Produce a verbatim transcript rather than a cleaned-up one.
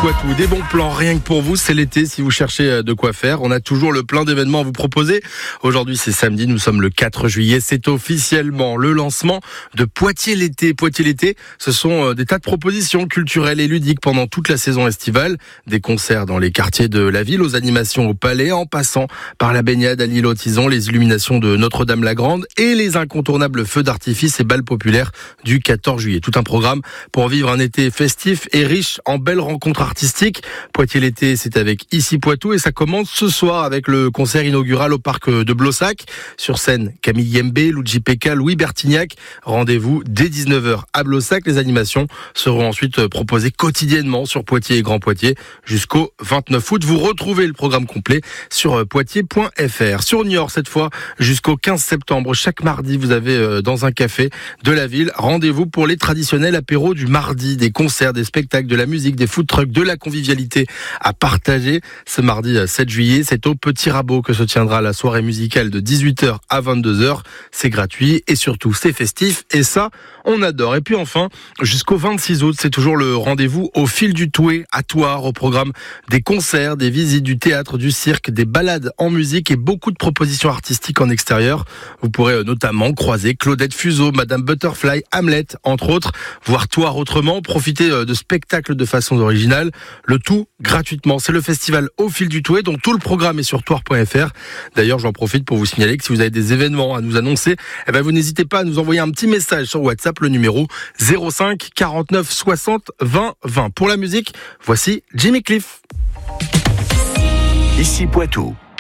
Poitou, des bons plans rien que pour vous, c'est l'été si vous cherchez de quoi faire. On a toujours le plein d'événements à vous proposer. Aujourd'hui c'est samedi, nous sommes le quatre juillet, c'est officiellement le lancement de Poitiers l'été. Poitiers l'été, ce sont des tas de propositions culturelles et ludiques pendant toute la saison estivale. Des concerts dans les quartiers de la ville, aux animations au Palais, en passant par la baignade à l'île aux Tisons, les illuminations de Notre-Dame-la-Grande et les incontournables feux d'artifice et balles populaires du quatorze juillet. Tout un programme pour vivre un été festif et riche en belles rencontres artistiques. Poitiers l'été, c'est avec Ici Poitou et ça commence ce soir avec le concert inaugural au parc de Blossac. Sur scène, Camille Yembe, Luigi Pecca, Louis Bertignac. Rendez-vous dès dix-neuf heures à Blossac. Les animations seront ensuite proposées quotidiennement sur Poitiers et Grand Poitiers jusqu'au vingt-neuf août. Vous retrouvez le programme complet sur poitiers point f r. Sur Niort, cette fois, jusqu'au quinze septembre, chaque mardi, vous avez dans un café de la ville rendez-vous pour les traditionnels apéros du mardi, des concerts, des spectacles, de la musique, des food trucks, de la convivialité à partager. Ce mardi sept juillet, c'est au Petit Rabot que se tiendra la soirée musicale de dix-huit heures à vingt-deux heures. C'est gratuit et surtout c'est festif et ça, on adore. Et puis enfin, jusqu'au vingt-six août, c'est toujours le rendez-vous au Fil du Touet à Thouars, au programme des concerts, des visites du théâtre, du cirque, des balades en musique et beaucoup de propositions artistiques en extérieur. Vous pourrez notamment croiser Claudette Fuseau, Madame Butterfly, Hamlet, entre autres, voir Thouars autrement, profiter de spectacles de façon originale, le tout gratuitement. C'est le festival Au Fil du Touet, dont tout le programme est sur thouars point f r. D'ailleurs, j'en profite pour vous signaler que si vous avez des événements à nous annoncer, eh ben vous n'hésitez pas à nous envoyer un petit message sur WhatsApp, le numéro zéro cinq quarante-neuf soixante vingt vingt. Pour la musique, voici Jimmy Cliff. Ici Poitou.